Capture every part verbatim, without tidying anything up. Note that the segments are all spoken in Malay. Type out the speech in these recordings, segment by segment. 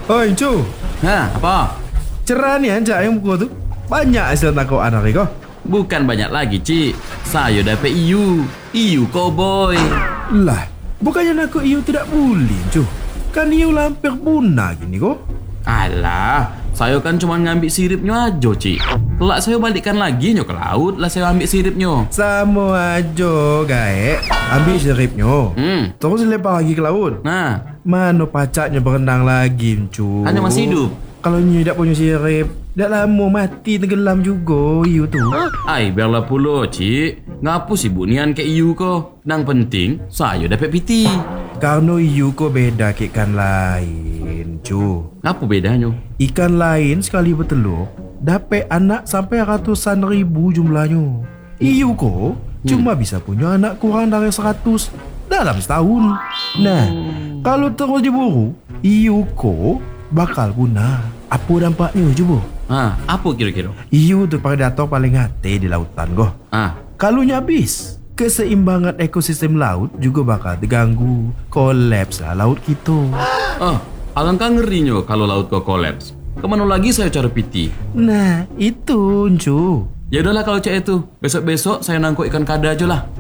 Oi, Cu. Hah, apa? Cerah ni anjak yang buku tu. Banyak hasil tangkap anak kau. Bukan banyak lagi, Cik. Saya dapat I U. I U cowboy. Lah, bukannya nak iu tidak boleh, Cu. Kan iu lampir punah gini kau. Alah, saya kan cuma ngambil siripnya aja, Cik. Kelak saya balikkan lagi nyo ke laut lah saya ambil siripnya. Sama aja, gaek. Ambil siripnya. Hmm. Terus lempar lagi ke laut. Nah, Mana pacaknya berenang lagi, Cu? hanya masih hidup. Kalau nyi tak punya sirip, dah lama mati tenggelam juga iu tu. Ai, biarlah pula, Cik. Ngapu sibuk nian ke I U ko? Nang penting, saya dapat P T. Karena iu ko beda ke ikan lain, Cu. Apa bedanya? Ikan lain sekali bertelur dapat anak sampai ratusan ribu jumlahnya. Iu ko cuma bisa punya anak kurang dari seratus dalam setahun. Nah, kalau terus diburu, iu ko bakal punah. Apa dampaknya coba? Ah, apa kira-kira? Iu tu predator paling hati di lautan goh. Ah, Kalau habis, keseimbangan ekosistem laut juga bakal terganggu. Kolaps lah laut kita. oh, alangkah ngerinya kalau laut kau kolaps. Kemana lagi saya cari P T? Nah, itu, Cu. Ya udahlah kalau cak itu. Besok-besok saya nangkuk ikan kada aja lah.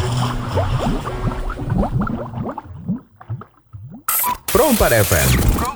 Pro empat F M